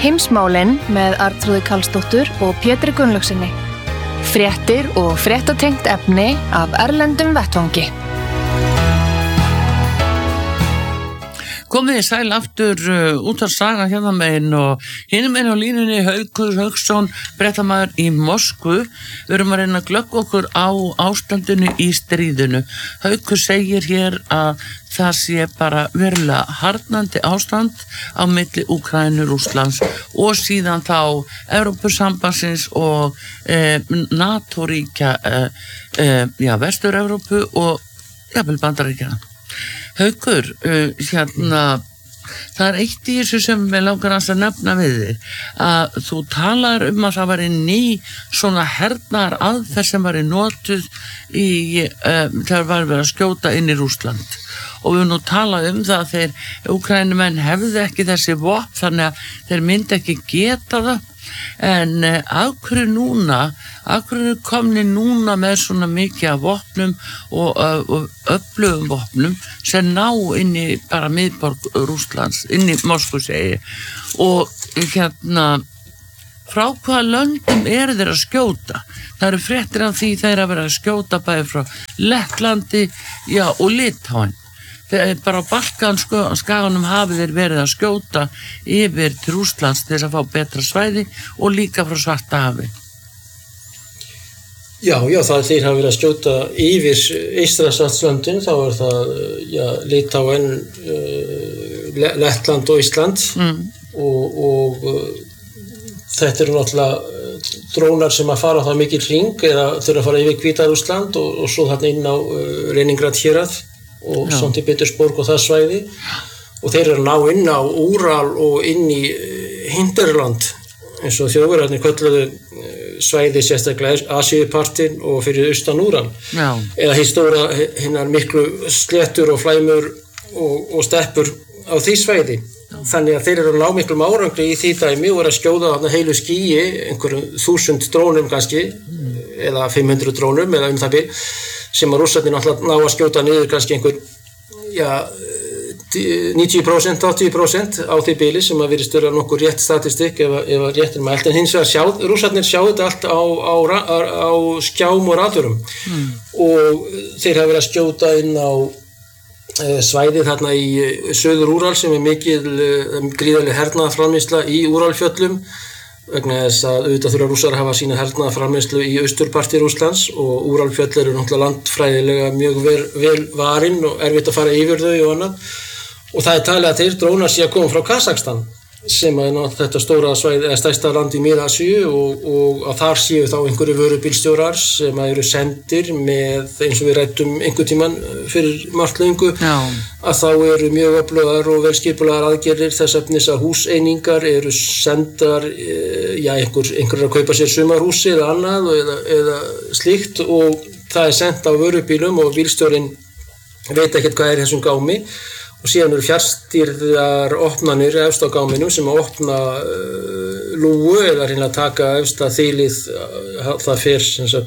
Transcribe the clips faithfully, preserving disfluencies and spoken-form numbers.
Heimsmálin með Arnþrúði Karlsdóttur og Pétri Gunnlaugsinni. Fréttir og fréttatengt efni af erlendum vettvangi. Komið þið sæl aftur uh, út af saga hérna megin og hinum einn á línunni Haukur Hauksson, fréttamaður í Moskvu. Við erum að reyna að glögga okkur á ástandinu í stríðinu. Haukur segir hér að það sé bara verulega harðnandi ástand á milli Úkraínu, Rússlands og síðan þá Evrópusambandsins og eh, NATO-ríkja eh, eh, já, Vestur-Evrópu og jafnvel Bandaríkjana. Haukur, uh, hérna, það er eitt í þessu sem við langar að nefna við þig, að þú talar um að það væri ný svona hernaðar aðferð sem væri notuð í, um, þegar var verið að skjóta inn í Rússland. Og við nú talað um það að þeir Úkraínumenn hefðu ekki þessi vopn, þannig að þeir myndi ekki geta það. En uh, af hverju núna, af hverju komni núna með svona mikið af vopnum og, uh, og öflugum vopnum sem ná inn í bara miðborg Rússlands, inn í Moskvu segi. Og hérna, frá hvaða löndum eru þeir að skjóta? Það eru fréttir af því þeir að vera að skjóta bæði frá Lettlandi, já, og Litháen. Þegar bara á Balkanskaganum hafi þeir verið að skjóta yfir til Rússlands til þess að fá betra svæði og líka frá Svartahafi. Já, já, það þeir hafa verið að skjóta yfir Eystrasaltslöndin, þá er það, já, Litháen, uh, Lettland og Ísland mm. og, og uh, þetta eru náttúrulega drónar sem að fara á það mikil hring eða þurfa að fara yfir Hvíta-Rússland og, og svo þarna inn á uh, Leningrad hérað og Sankt Pétursborg og það svæði og þeir eru að ná inn á Úral og inn í Hinterland eins og Þjóðverjarnir kölluðu svæði sérstaklega Asíupartinn og fyrir austan Úral Já. Eða históra hinnar miklu sléttur og flæmur og, og steppur á því svæði Já. Þannig að þeir eru að ná miklum árangri í því dæmi og eru að skjóða þarna heilu skýi einhverjum þúsund drónum kannski mm. eða fimm hundruð drónum eða um það bil sem að Rússarnir náttúrulega ná að skjóta niður kannski einhver, já, níutíu prósent, áttatíu prósent á því bili sem að virðist vera nokkur rétt statistik ef, ef að rétt er mælt. En hins vegar sjá, Rússarnir sjá þetta allt á, á, á, á skjám og radarum mm. og þeir hafa verið að skjóta inn á e, svæðið þarna í Söður Úral sem er mikil e, gríðarleg hernaðarframleiðsla í Úralfjöllum vegna þess að auðvitað þurfa Rússar að hafa sína hernaðarframleiðslu í austurparti Rússlands og Úralfjöll eru náttúrulega landfræðilega mjög vel, vel varin og erfitt að fara yfir þau og annað og það er talið að þeir drónar sé að koma frá Kazakstan sem er náttúrulega þetta stóra svæði eða stærsta land í Mið-Asíu og, og að þar séu þá einhverju vörubílstjórar sem eru sendir með eins og við ræddum einhvern tímann fyrir margt löngu að þá eru mjög öflugar og velskipulaðar aðgerðir þess efnis að húseiningar eru sendar já, einhver, einhver að kaupa sér sumarhúsi eða annað eða, eða slíkt og það er sendt á vörubílum og bílstjórinn veit ekkert hvað er þessum gámi og síðan eru fjarstýrðar opnanir efst á gáminum sem að opna uh, lúgu eða reynilega taka efsta þilið uh, það fer sem sagt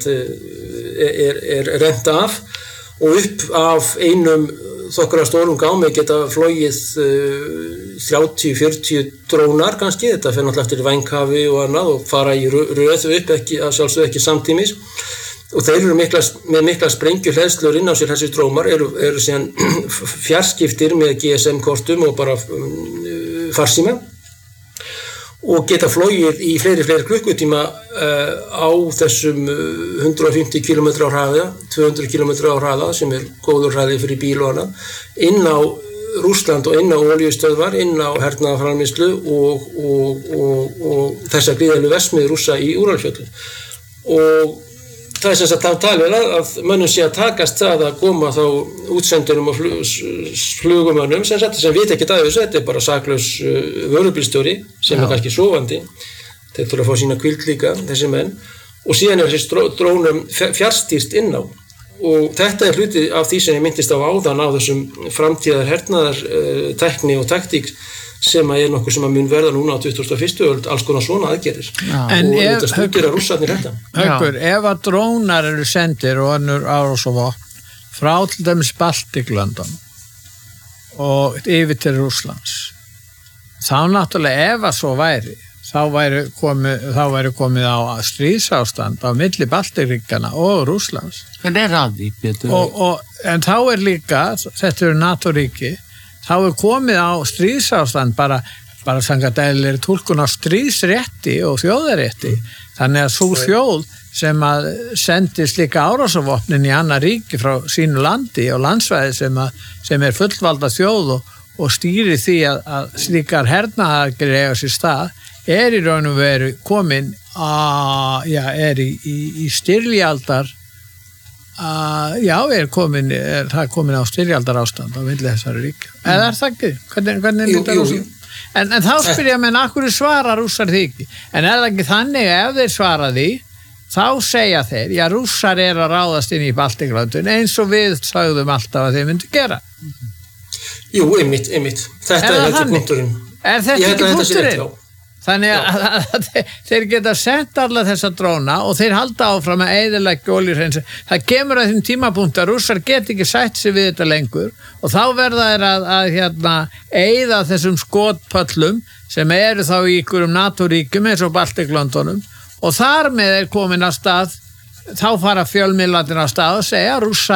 er, er rent af og upp af einum þokkara stórum gámi geta flogið uh, þrjátíu til fjörutíu drónar kannski, þetta fer náttúrulega eftir vænghafi og annað og fara í röð upp ekki, að sjálfsögðu ekki samtímis og þeir eru mikla, með mikla sprengjuhleðslur inn á sér þessi drómar eru, eru síðan fjarskiptir með G S M-kortum og bara um, farsíma og geta flogið í fleiri fleiri klukkutíma uh, á þessum hundrað og fimmtíu kílómetra á hraða, tvö hundruð kílómetra á hraða sem er góður hraði fyrir bíl og annað inn á Rússland og inn á olíustöðvar, inn á hernaðarframleiðslu og, og, og, og þessar gríðarlegu verksmiðjur Rússa í Úralfjöllum og það er sem sagt þá talið að mönnum sé að takast það að koma þá útsendurum og flugumönnum sem sagt sem vita ekki að þessu, þetta er bara saklaus vörubílstjóri sem Já. Er kannski sofandi, þeir þurfa að fá sína hvíld líka þessi menn og síðan er þessi drónum fjarstýrt inn á og þetta er hluti af því sem ég myndist á áðan á þessum framtíðar hernaðar uh, tekni og taktík sem er nokkuð sem að mun verða núna á tuttugustu og fyrstu öld, alls konar svona aðgerðir en og ef, þetta stúdira Rússarnir þetta Haukur, ef að drónar eru sendir og önnur árás og vopn frá til dæmis Baltiklöndum og yfir til Rússlands þá náttúrulega ef að svo væri þá væri komið, þá væri komið á stríðsástand á milli Baltíkríkjanna og Rússlands. Hvernig er að því, Pétur? Og, og, en þá er líka, þetta eru NATO-ríki, þá er komið á stríðsástand bara, bara samkvæmt eðlilegri túlkun á stríðsrétti og þjóðarétti. Þannig að sú þjóð sem að sendi slíka árásarvopnin í annað ríki frá sínu landi og landsvæði sem, að, sem er fullvalda þjóð og, og stýri því að, að slíkar hernaðargir eiga sér stað, er í raun og veru komin að, já, er í, í, í styrjaldar, að, já, er komin, er það komin á styrjaldar ástand á milli þessari ríkja. Mm. Eða er það ekki? Hvernig, hvernig jú, jú, jú. En, en þá spyrja menn, akkur svara rússar því ekki? En er það ekki þannig að ef þeir svara því, þá segja þeir, já, rússar er að ráðast inn í Baltíklöndin eins og við sagðum alltaf að þeir myndi gera. Jú, einmitt, einmitt. Þetta er þetta punkturinn. Er þetta ekki punkturinn? Þannig að, að, að þeir geta sett alla þessa dróna og þeir halda áfram að eyðileggja olíuhreinsi. Það kemur að þeim tímapunkt að rússar get ekki sætt sig við þetta lengur og þá verða þeir að, að hérna, eyða þessum skotpöllum sem eru þá í ykkurum NATO-ríkjum eins og Baltíklöndunum og þar með er komin að stað, þá fara fjölmiðlarnir á stað og segja að rússar